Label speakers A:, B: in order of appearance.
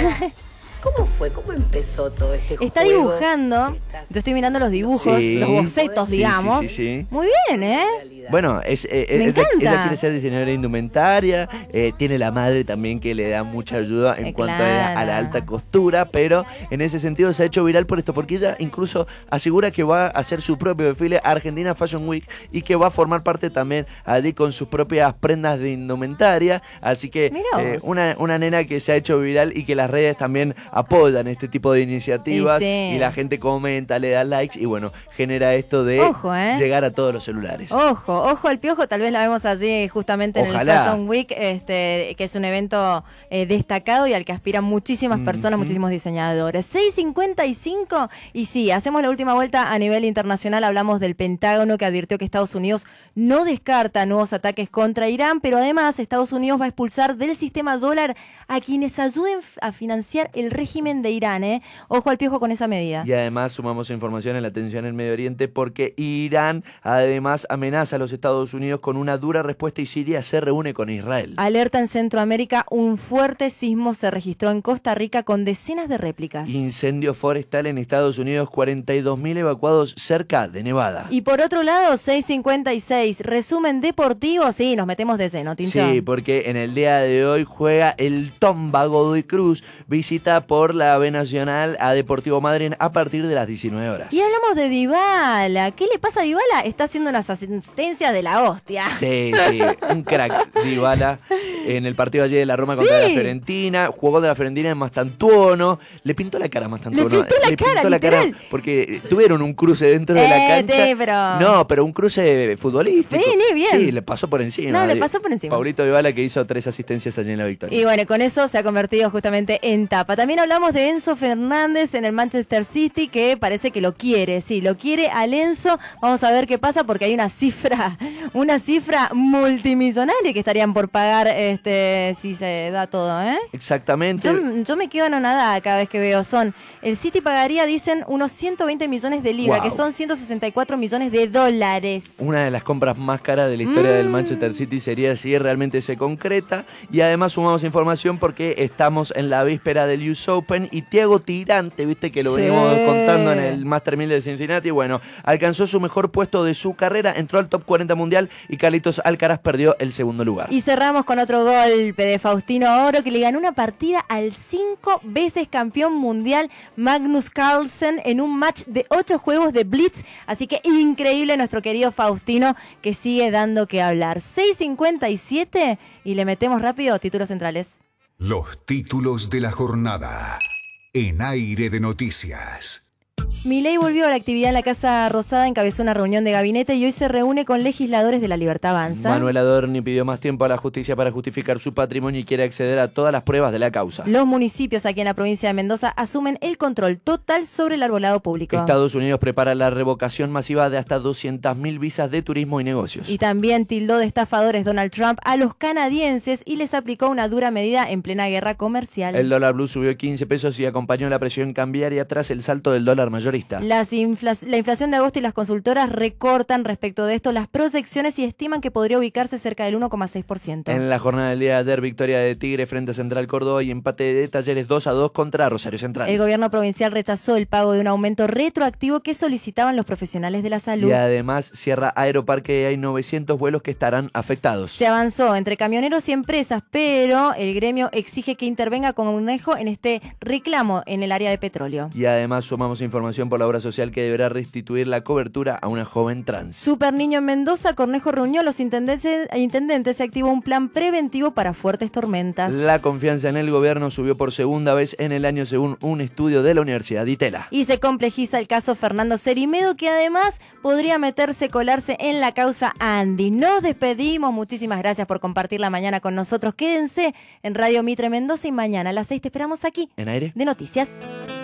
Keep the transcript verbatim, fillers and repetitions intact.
A: ¿Cómo fue? ¿Cómo empezó todo este juego?
B: Está dibujando. Yo estoy mirando los dibujos,
C: Sí.
B: los bocetos,
C: Sí,
B: digamos.
C: sí, sí, sí.
B: Muy bien, ¿eh?
C: Bueno, es, eh,
B: Me
C: ella,
B: encanta.
C: ella quiere ser diseñadora de indumentaria, eh, tiene la madre también que le da mucha ayuda en
B: Eh,
C: cuanto a,
B: claro.
C: a la alta costura, pero en ese sentido se ha hecho viral por esto, porque ella incluso asegura que va a hacer su propio desfile a Argentina Fashion Week y que va a formar parte también allí con sus propias prendas de indumentaria, así que
B: Mirá
C: eh,
B: vos.
C: una, una nena que se ha hecho viral y que las redes también apoyan este tipo de iniciativas
B: Y sí.
C: y la gente comenta, le da likes y bueno, genera esto de
B: Ojo, ¿eh?
C: llegar a todos los celulares.
B: Ojo, ojo al Piojo, tal vez la vemos allí justamente en
C: Ojalá.
B: el Fashion Week, este, que es un evento eh, destacado y al que aspiran muchísimas personas,
C: Ujú.
B: muchísimos diseñadores. seis cincuenta y cinco y sí, hacemos la última vuelta a nivel internacional, hablamos del Pentágono que advirtió que Estados Unidos no descarta nuevos ataques contra Irán, pero además Estados Unidos va a expulsar del sistema dólar a quienes ayuden a financiar el régimen de Irán, ¿eh? Ojo al Piojo con esa medida.
C: Y además sumamos información en la tensión en Medio Oriente porque Irán además amenaza a los Estados Unidos con una dura respuesta y Siria se reúne con Israel.
B: Alerta en Centroamérica, un fuerte sismo se registró en Costa Rica con decenas de réplicas.
C: Incendio forestal en Estados Unidos, cuarenta y dos mil evacuados cerca de Nevada.
B: Y por otro lado, seis cincuenta y seis, resumen deportivo, sí, nos metemos de lleno, Tincho.
C: Sí, porque en el día de hoy juega el Tomba Godoy Cruz, visita por la B Nacional a Deportivo Madryn a partir de las diecinueve horas.
B: Y hablamos de Dybala. ¿Qué le pasa a Dybala? Está haciendo unas asistencias de la hostia.
C: Sí, sí, un crack Dybala en el partido allí de la Roma contra
B: Sí.
C: la Fiorentina, jugó de la Fiorentina en Mastantuono, le pintó la cara a Mastantuono.
B: Le pintó la cara, literal.
C: porque tuvieron un cruce dentro de la
B: Eh,
C: cancha.
B: sí, pero-
C: No, pero un cruce futbolístico.
B: Sí, ni bien.
C: Sí, le pasó por encima.
B: No, le pasó por encima.
C: Paulito Dybala que hizo tres asistencias allí en la victoria.
B: Y bueno, con eso se ha convertido justamente en tapa. También hablamos de Enzo Fernández en el Manchester City, que parece que lo quiere. Sí, lo quiere al Enzo. Vamos a ver qué pasa porque hay una cifra, una cifra multimillonaria que estarían por pagar este si se da todo, ¿eh?
C: Exactamente.
B: Yo, yo me quedo anonadada cada vez que veo. Son, el City pagaría, dicen, unos ciento veinte millones de libras,
C: Wow.
B: que son ciento sesenta y cuatro millones de dólares.
C: Una de las compras más caras de la historia
B: Mm.
C: del Manchester City sería si realmente se concreta. Y además sumamos información porque estamos en la víspera del U S Open y Thiago Tirante, viste que lo
B: Sí.
C: venimos contando en el Master mil de Cincinnati, bueno, alcanzó su mejor puesto de su carrera, entró al top cuarenta mundial y Carlitos Alcaraz perdió el segundo lugar.
B: Y cerramos con otro golpe de Faustino Oro, que le ganó una partida al cinco veces campeón mundial Magnus Carlsen en un match de ocho juegos de Blitz. Así que increíble nuestro querido Faustino, que sigue dando que hablar. seis cincuenta y siete y le metemos rápido títulos centrales.
D: Los títulos de la jornada en Aire de Noticias.
B: Milei volvió a la actividad en la Casa Rosada, encabezó una reunión de gabinete y hoy se reúne con legisladores de La Libertad Avanza.
C: Manuel Adorni pidió más tiempo a la justicia para justificar su patrimonio y quiere acceder a todas las pruebas de la causa.
B: Los municipios aquí en la provincia de Mendoza asumen el control total sobre el arbolado público.
C: Estados Unidos prepara la revocación masiva de hasta doscientas mil visas de turismo y negocios.
B: Y también tildó de estafadores Donald Trump a los canadienses y les aplicó una dura medida en plena guerra comercial.
C: El dólar blue subió quince pesos y acompañó la presión cambiaria tras el salto del dólar mayorista.
B: Las infla- la inflación de agosto y las consultoras recortan respecto de esto las proyecciones y estiman que podría ubicarse cerca del uno coma seis por ciento.
C: En la jornada del día de ayer, victoria de Tigre frente a Central Córdoba y empate de Talleres dos a dos contra Rosario Central.
B: El gobierno provincial rechazó el pago de un aumento retroactivo que solicitaban los profesionales de la salud.
C: Y además cierra Aeroparque y hay novecientos vuelos que estarán afectados.
B: Se avanzó entre camioneros y empresas, pero el gremio exige que intervenga con Cornejo en este reclamo en el área de petróleo.
C: Y además sumamos información por la obra social que deberá restituir la cobertura a una joven trans.
B: Super Niño en Mendoza, Cornejo reunió a los intendentes, intendentes y activó un plan preventivo para fuertes tormentas.
C: La confianza en el gobierno subió por segunda vez en el año según un estudio de la Universidad de Itela.
B: Y se complejiza el caso Fernando Cerimedo, que además podría meterse, colarse en la causa Andy. Nos despedimos, muchísimas gracias por compartir la mañana con nosotros. Quédense en Radio Mitre Mendoza y mañana a las seis te esperamos aquí
C: ¿En aire?
B: de Noticias.